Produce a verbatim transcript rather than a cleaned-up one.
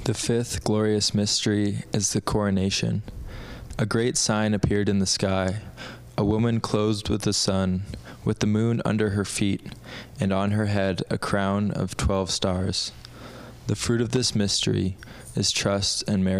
The fifth glorious mystery is the coronation. A great sign appeared in the sky, a woman clothed with the sun, with the moon under her feet, and on her head a crown of twelve stars. The fruit of this mystery is trust and merit.